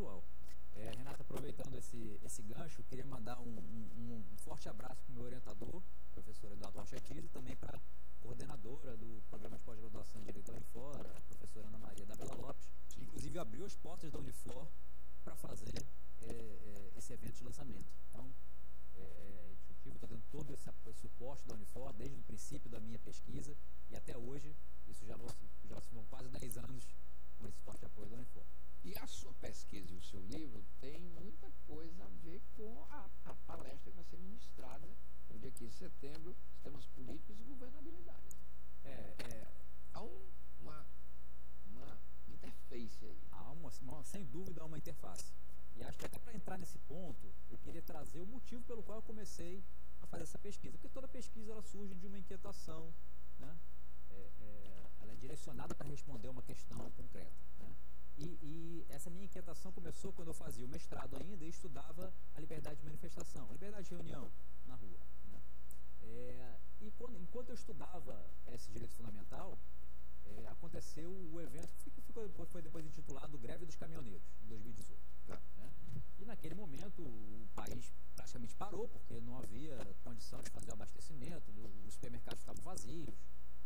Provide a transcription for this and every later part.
atual. Renata, aproveitando esse gancho, queria mandar um forte abraço para o meu orientador, professor Eduardo Rocha Dias, e também para a coordenadora do programa de pós-graduação em Direito da Unifor, a professora Ana Maria da Bela Lopes, que inclusive abriu as portas da Unifor para fazer esse evento de lançamento. Então, estou tendo todo esse suporte da Unifor desde o princípio da minha pesquisa e até hoje, isso já vão quase 10 anos com esse forte apoio da Unifor. E a sua pesquisa e o seu livro tem muita coisa a ver com a palestra que vai ser ministrada no dia 15 de setembro, sistemas políticos e governabilidade. Há uma interface aí. Há sem dúvida, uma interface. E acho que até para entrar nesse ponto, eu queria trazer o motivo pelo qual eu comecei a fazer essa pesquisa. Porque toda pesquisa ela surge de uma inquietação, né? Ela é direcionada para responder uma questão concreta, né? E essa minha inquietação começou quando eu fazia o mestrado ainda e estudava a liberdade de manifestação, a liberdade de reunião na rua, né? Enquanto eu estudava esse direito fundamental, aconteceu o evento que foi depois intitulado Greve dos Caminhoneiros, em 2018. Né? E naquele momento o país praticamente parou, porque não havia condição de fazer o abastecimento, os supermercados estavam vazios.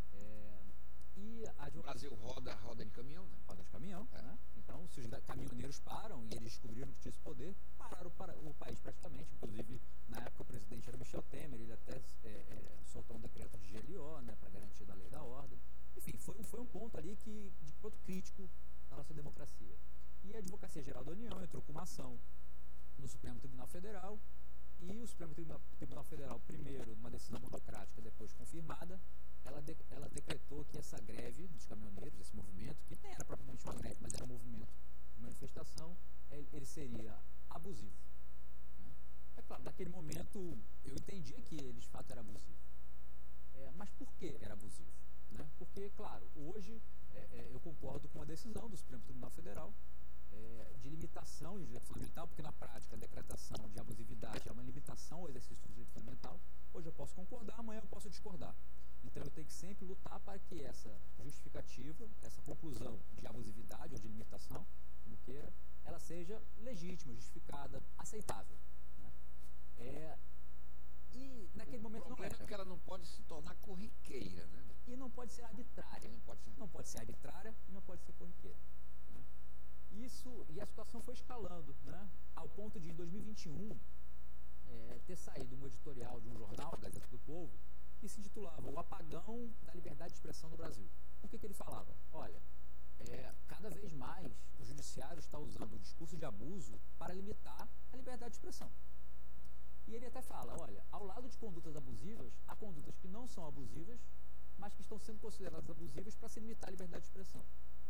O Brasil roda de caminhão, né? Roda de caminhão, né? Então, se os caminhoneiros param e eles descobriram que tinha esse poder, pararam o país praticamente. Inclusive, na época o presidente era Michel Temer, ele até soltou um decreto de GLO, né, para garantir da lei e da ordem. Enfim, foi um ponto ali de ponto crítico da nossa democracia. E a Advocacia Geral da União entrou com uma ação no Supremo Tribunal Federal, e o Supremo Tribunal Federal, primeiro, numa decisão monocrática, depois confirmada, ela decretou que essa greve dos caminhoneiros, esse movimento, que nem era propriamente uma greve, mas era um movimento de manifestação, ele seria abusivo. Né? É claro, naquele momento eu entendia que ele de fato era abusivo. Mas por que era abusivo? Né? Porque, claro, hoje eu concordo com a decisão do Supremo Tribunal Federal de limitação de direito fundamental, porque na prática a decretação de abusividade é uma limitação ao exercício do direito fundamental. Hoje eu posso concordar, amanhã eu posso discordar. Então eu tenho que sempre lutar para que essa justificativa, essa conclusão de abusividade ou de limitação, como queira, ela seja legítima, justificada, aceitável. Né? E naquele momento não é porque ela não pode se tornar corriqueira, né? E não pode ser arbitrária. Não pode ser arbitrária e não pode ser corriqueira. Né? E a situação foi escalando, né? Ao ponto de, em 2021, ter saído um editorial de um jornal, a Gazeta do Povo, que se intitulava O Apagão da Liberdade de Expressão no Brasil. O que ele falava? Olha, cada vez mais o judiciário está usando o discurso de abuso para limitar a liberdade de expressão. E ele até fala, olha, ao lado de condutas abusivas, há condutas que não são abusivas, mas que estão sendo consideradas abusivas para se limitar a liberdade de expressão.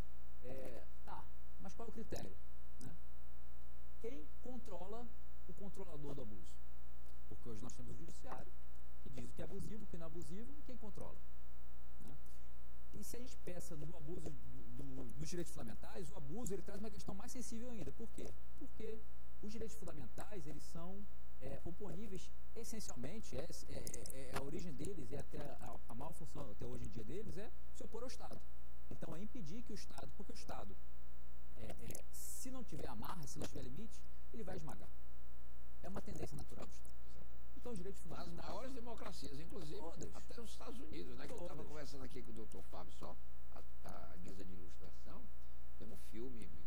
Mas qual é o critério? Né? Quem controla o controlador do abuso? Porque hoje nós temos o judiciário, que diz o que é abusivo, o que não é abusivo, e quem controla. Né? E se a gente pensa no abuso dos direitos fundamentais, o abuso ele traz uma questão mais sensível ainda. Por quê? Porque os direitos fundamentais eles são oponíveis essencialmente, a origem deles e até a maior função até hoje em dia deles é se opor ao Estado. Então é impedir que o Estado, porque o Estado, se não tiver amarra, se não tiver limite, ele vai esmagar. É uma tendência natural do Estado. Então os direitos fundamentais... As maiores democracias, inclusive, até os Estados Unidos, né? Que eu estava conversando aqui com o Dr. Fábio, só a guisa de ilustração, tem um filme